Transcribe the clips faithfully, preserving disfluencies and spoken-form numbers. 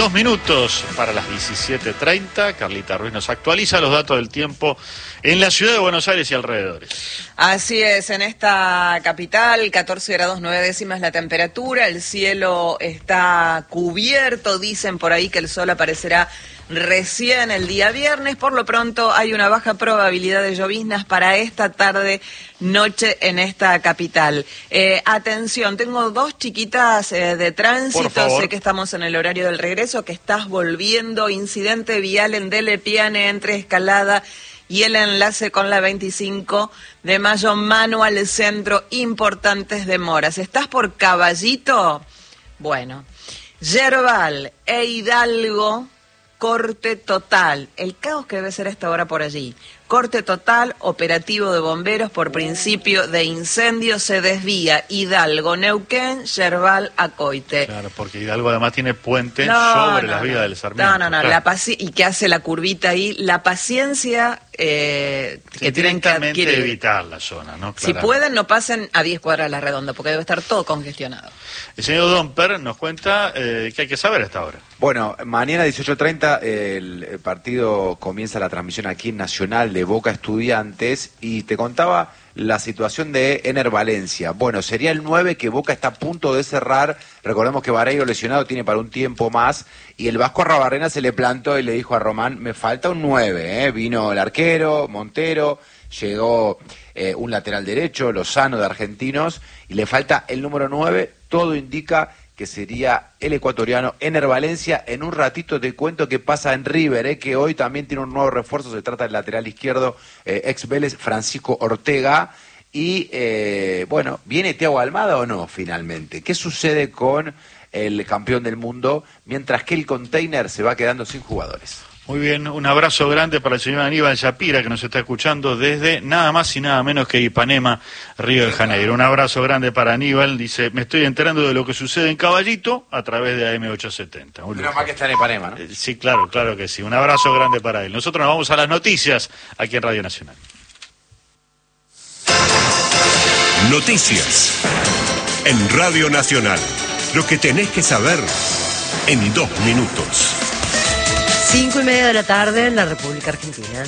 Dos minutos para las diecisiete treinta. Carlita Ruiz nos actualiza los datos del tiempo en la ciudad de Buenos Aires y alrededores. Así es, en esta capital, catorce grados nueve décimas la temperatura, el cielo está cubierto, dicen por ahí que el sol aparecerá recién el día viernes. Por lo pronto hay una baja probabilidad de lloviznas para esta tarde, noche en esta capital. Eh, atención, tengo dos chiquitas eh, de tránsito, sé que estamos en el horario del regreso, que estás volviendo, incidente vial en Dele Piane entre Escalada y el enlace con la veinticinco de mayo, mano al centro, importantes demoras. ¿Estás por Caballito? Bueno, Yerbal e Hidalgo, corte total. El caos que debe ser a esta hora por allí. Corte total, operativo de bomberos por principio de incendio, se desvía Hidalgo, Neuquén, Yerbal, Acoite. Claro, porque Hidalgo además tiene puente no, sobre no, las no. vías del Sarmiento. No, no, no, claro. la paci- y que hace la curvita ahí, la paciencia eh, que tienen que adquirir. evitar la zona, ¿no? Si pueden, no pasen a diez cuadras a la redonda, porque debe estar todo congestionado. El señor Domper nos cuenta eh, qué hay que saber a esta hora. Bueno, mañana dieciocho treinta eh, el partido comienza la transmisión aquí en Nacional de Boca Estudiantes y te contaba la situación de Ener Valencia. Bueno, sería el nueve que Boca está a punto de cerrar. Recordemos que Vareiro lesionado tiene para un tiempo más y el Vasco Arrabarrena se le plantó y le dijo a Román, me falta un nueve, ¿eh? Vino el arquero, Montero, llegó eh, un lateral derecho, Lozano de Argentinos y le falta el número nueve. Todo indica que sería el ecuatoriano Ener Valencia. En un ratito te cuento qué pasa en River, eh, que hoy también tiene un nuevo refuerzo, se trata del lateral izquierdo, eh, ex Vélez, Francisco Ortega. Y, eh, bueno, ¿viene Thiago Almada o no finalmente? ¿Qué sucede con el campeón del mundo mientras que el container se va quedando sin jugadores? Muy bien, un abrazo grande para el señor Aníbal Yapira, que nos está escuchando desde nada más y nada menos que Ipanema, Río de Janeiro. Un abrazo grande para Aníbal, dice, me estoy enterando de lo que sucede en Caballito a través de A M ochocientos setenta. Menos mal que está en Ipanema, ¿no? Eh, sí, claro, claro que sí. Un abrazo grande para él. Nosotros nos vamos a las noticias aquí en Radio Nacional. Noticias en Radio Nacional. Lo que tenés que saber en dos minutos. Cinco y media de la tarde en la República Argentina.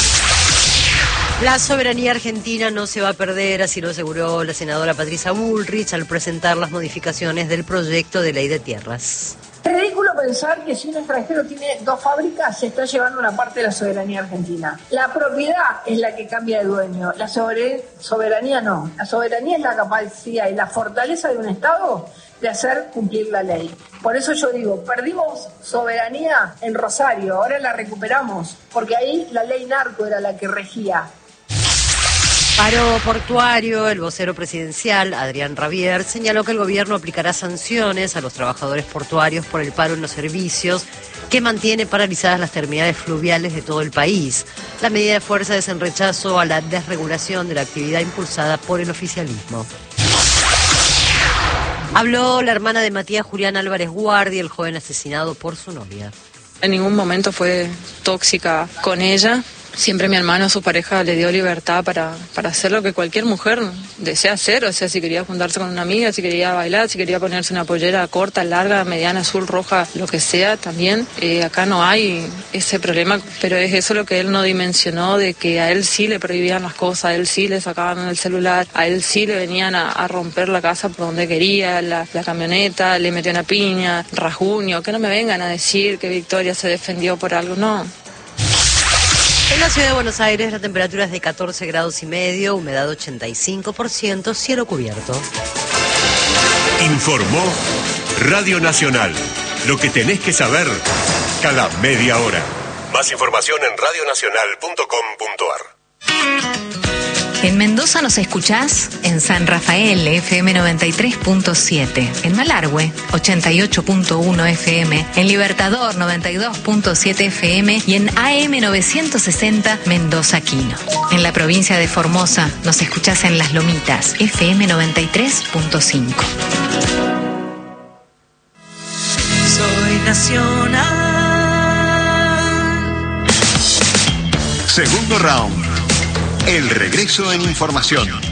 La soberanía argentina no se va a perder, así lo aseguró la senadora Patricia Bullrich al presentar las modificaciones del proyecto de ley de tierras. Es ridículo pensar que si un extranjero tiene dos fábricas, se está llevando una parte de la soberanía argentina. La propiedad es la que cambia de dueño, la soberanía no. La soberanía es la capacidad y la fortaleza de un Estado de hacer cumplir la ley. Por eso yo digo, perdimos soberanía en Rosario, ahora la recuperamos, porque ahí la ley narco era la que regía. Paro portuario, el vocero presidencial, Adrián Rabier, señaló que el gobierno aplicará sanciones a los trabajadores portuarios por el paro en los servicios que mantiene paralizadas las terminales fluviales de todo el país. La medida de fuerza es en rechazo a la desregulación de la actividad impulsada por el oficialismo. Habló la hermana de Matías, Julián Álvarez Guardi, el joven asesinado por su novia. En ningún momento fue tóxica con ella. Siempre mi hermano, su pareja, le dio libertad para, para hacer lo que cualquier mujer desea hacer. O sea, si quería juntarse con una amiga, si quería bailar, si quería ponerse una pollera corta, larga, mediana, azul, roja, lo que sea, también. Eh, acá no hay ese problema, pero es eso lo que él no dimensionó, de que a él sí le prohibían las cosas, a él sí le sacaban el celular, a él sí le venían a, a romper la casa por donde quería, la, la camioneta, le metió una piña, rasguño. Que no me vengan a decir que Victoria se defendió por algo, no. En la ciudad de Buenos Aires la temperatura es de catorce grados y medio, humedad ochenta y cinco por ciento, cielo cubierto. Informó Radio Nacional. Lo que tenés que saber cada media hora. Más información en radio nacional punto com punto ar. En Mendoza nos escuchás en San Rafael, F M noventa y tres punto siete, en Malargüe, ochenta y ocho punto uno F M, en Libertador, noventa y dos punto siete F M y en A M novecientos sesenta, Mendoza Quino. En la provincia de Formosa nos escuchás en Las Lomitas, F M noventa y tres punto cinco. Soy nacional. Segundo round. El regreso en información.